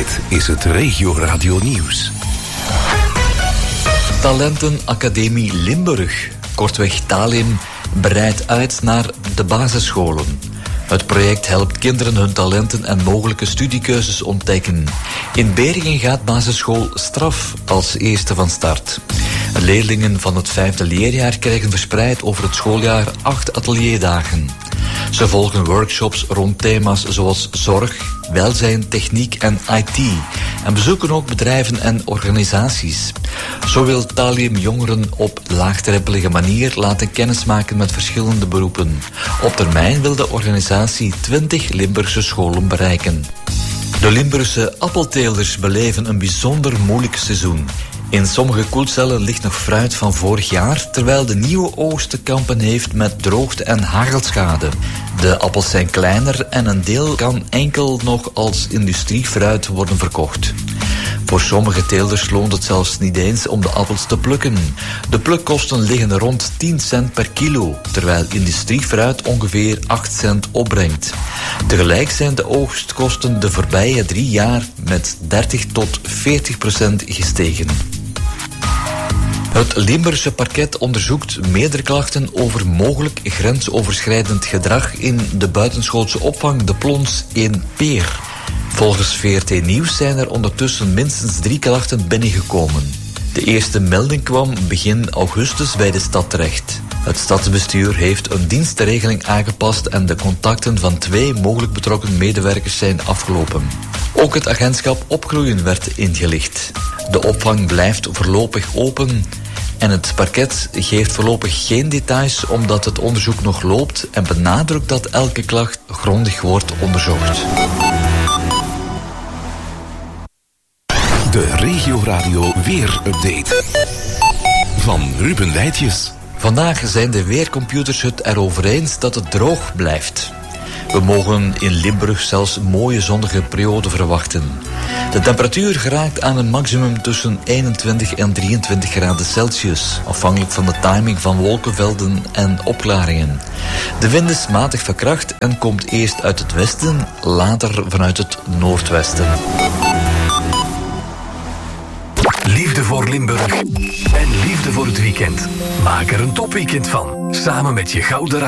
Dit is het Regio Radio Nieuws. Talentenacademie Limburg, kortweg Talim, breidt uit naar de basisscholen. Het project helpt kinderen hun talenten en mogelijke studiekeuzes ontdekken. In Beringen gaat basisschool Straf als eerste van start. Leerlingen van het 5e leerjaar krijgen verspreid over het schooljaar 8 atelierdagen. Ze volgen workshops rond thema's zoals zorg, welzijn, techniek en IT en bezoeken ook bedrijven en organisaties. Zo wil Talim jongeren op laagdrempelige manier laten kennismaken met verschillende beroepen. Op termijn wil de organisatie 20 Limburgse scholen bereiken. De Limburgse appeltelers beleven een bijzonder moeilijk seizoen. In sommige koelcellen ligt nog fruit van vorig jaar, terwijl de nieuwe oogst te kampen heeft met droogte en hagelschade. De appels zijn kleiner en een deel kan enkel nog als industriefruit worden verkocht. Voor sommige teelers loont het zelfs niet eens om de appels te plukken. De plukkosten liggen rond 10 cent per kilo, terwijl industriefruit ongeveer 8 cent opbrengt. Tegelijk zijn de oogstkosten de voorbije 3 jaar met 30 tot 40% gestegen. Het Limburgse parket onderzoekt meerdere klachten over mogelijk grensoverschrijdend gedrag in de buitenschoolse opvang De Plons in Peer. Volgens VRT Nieuws zijn er ondertussen minstens 3 klachten binnengekomen. De eerste melding kwam begin augustus bij de stad terecht. Het stadsbestuur heeft een dienstregeling aangepast en de contacten van 2 mogelijk betrokken medewerkers zijn afgelopen. Ook het agentschap Opgroeien werd ingelicht. De opvang blijft voorlopig open en het parket geeft voorlopig geen details omdat het onderzoek nog loopt en benadrukt dat elke klacht grondig wordt onderzocht. De Regio Radio Weer-update van Ruben Weitjes. Vandaag zijn de weercomputers het erover eens dat het droog blijft. We mogen in Limburg zelfs een mooie zonnige periode verwachten. De temperatuur geraakt aan een maximum tussen 21 en 23 graden Celsius, afhankelijk van de timing van wolkenvelden en opklaringen. De wind is matig verkracht en komt eerst uit het westen, later vanuit het noordwesten. Liefde voor Limburg en liefde voor het weekend. Maak er een topweekend van, samen met je gouden